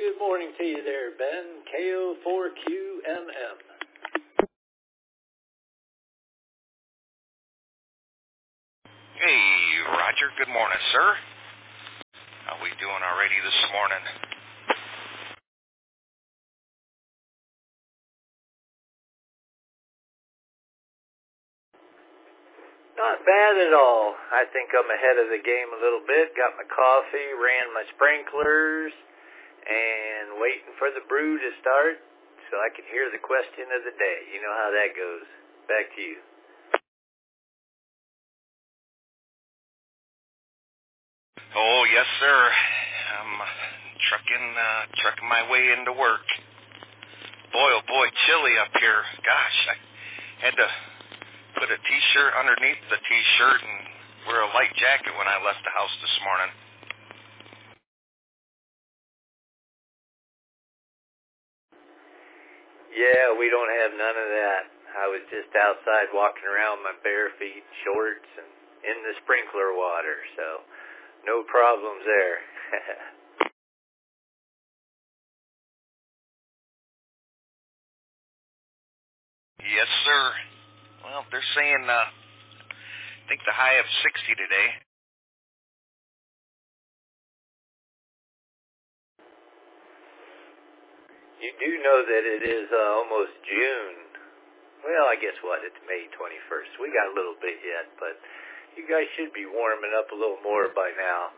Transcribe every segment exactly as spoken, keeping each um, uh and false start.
Good morning to you there, Ben. K O four Q M M. Hey, Roger. Good morning, sir. How we doing already this morning? Not bad at all. I think I'm ahead of the game a little bit. Got my coffee, ran my sprinklers, and waiting for the brew to start so I can hear the question of the day. You know how that goes. Back to you. Oh, yes, sir. I'm trucking, uh, trucking my way into work. Boy, oh boy, chilly up here. Gosh, I had to put a T-shirt underneath the T-shirt and wear a light jacket when I left the house this morning. Yeah, we don't have none of that. I was just outside walking around my bare feet, shorts, and in the sprinkler water, so no problems there. Yes, sir. Well, they're saying, uh, I think the high of sixty today. You do know that it is uh, almost June. Well, I guess what? It's May twenty-first. We got a little bit yet, but you guys should be warming up a little more by now.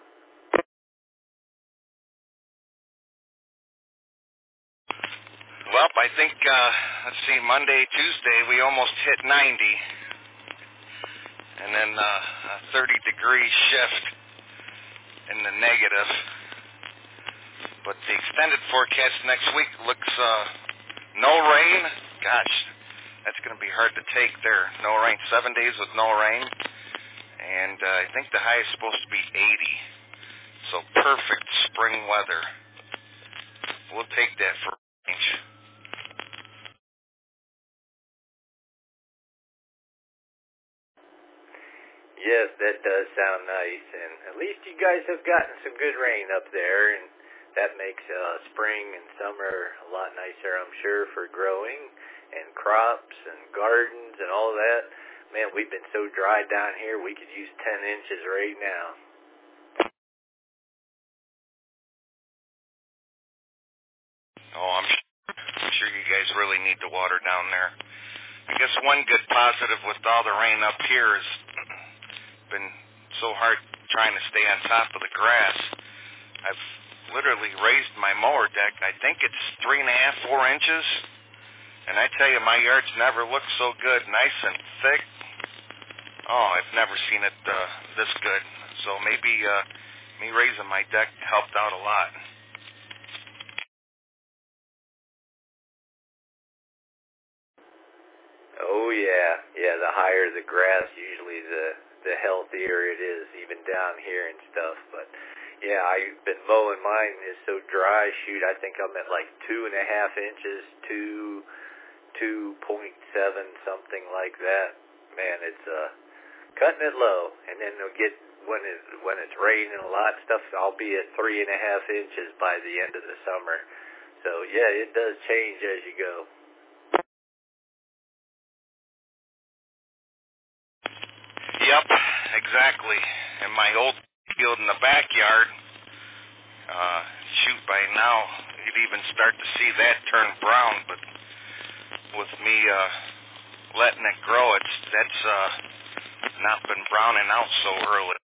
Well, I think, uh, let's see, Monday, Tuesday, we almost hit ninety. And then uh, a thirty degree shift in the negative. But the extended forecast next week looks uh, no rain. Gosh, that's going to be hard to take there. No rain, seven days with no rain. And uh, I think the high is supposed to be eighty. So perfect spring weather. We'll take that for range. Yes, that does sound nice, and at least you guys have gotten some good rain up there, and that makes uh, spring and summer a lot nicer, I'm sure, for growing and crops and gardens and all that. Man, we've been so dry down here, we could use ten inches right now. Oh, I'm sure, I'm sure you guys really need to water down there. I guess one good positive with all the rain up here is been so hard trying to stay on top of the grass. I've literally raised my mower deck. I think it's three and a half, four inches. And I tell you, my yard's never looked so good, nice and thick. Oh, I've never seen it uh, this good. So maybe uh, me raising my deck helped out a lot. Oh, yeah. Yeah, the higher the grass, usually the, the healthier it is, even down here and stuff. But, yeah, I've been mowing mine. It's so dry. Shoot, I think I'm at like two and a half inches, two, two point seven, something like that. Man, it's uh, cutting it low. And then it'll get, when, it, when it's raining a lot and stuff, I'll be at three and a half inches by the end of the summer. So, yeah, it does change as you go. Yep, exactly. In my old field in the backyard, uh, shoot, by now you'd even start to see that turn brown. But with me uh, letting it grow, it's that's uh, not been browning out so early.